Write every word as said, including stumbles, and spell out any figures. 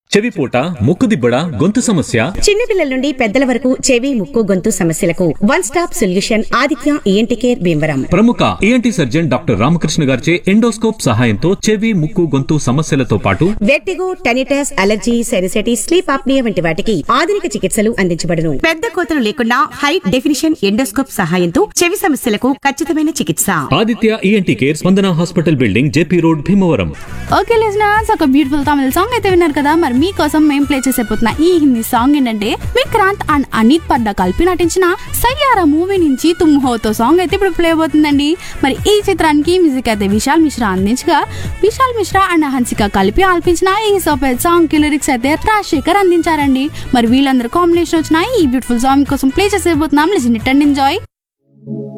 చెవిపోట, ముక్కుదిబ్బడ, గొంతు సమస్య, చిన్నపిల్లల నుండి పెద్దల వరకు చెవి, ముక్కు, గొంతు సమస్యలకు one stop solution Aditya ENT care Bhimavaram. ప్రముఖ ఈఎన్టీ సర్జన్ డాక్టర్ రామకృష్ణ గారిచే ఎండోస్కోప్ సహాయంతో చెవి, ముక్కు, గొంతు సమస్యలతో పాటు vertigo, tinnitus, allergy, సెరిసైటిస్, sleep apnoea వంటి వాటికి ఆధునిక చికిత్సలు అందించబడును. పెద్ద కోతలు లేకుండా హై డెఫినిషన్ ఎండోస్కోప్ సహాయంతో చెవి సమస్యలకు ఖచ్చితమైన చికిత్స. ఆదిత్య ఈఎన్టీ కేర్, స్పందన hospital building, JP road, Bhimavaram. Okay listeners, ఒక బ్యూటిఫుల్ తమిళ సాంగ్ అయితే విన్నారు కదా. మరి మీకోసం మేము ప్లే చేసేపోతున్న ఈ హిందీ సాంగ్ ఏంటంటే విక్రాంత్ అండ్ అనిత్ పడ్డ కలిపి నటించిన సయ్యారా మూవీ నుంచి తుమ్ హోతో సాంగ్ అయితే ఇప్పుడు ప్లే అవుతుందండి. మరి ఈ చిత్రానికి మ్యూజిక్ అయితే విశాల్ మిశ్రా అందించగా, విశాల్ మిశ్రా అండ్ హన్సిక కలిపి ఆల్పించిన ఈ సోపెల్ సాంగ్ కి లిరిక్స్ అయితే రాజశేఖర్ అందించారండి. మరి వీళ్ళందరూ కాంబినేషన్ వచ్చిన ఈ బ్యూటిఫుల్ సాంగ్ కోసం play చేసేపోతున్నాం. Listen it and enjoy.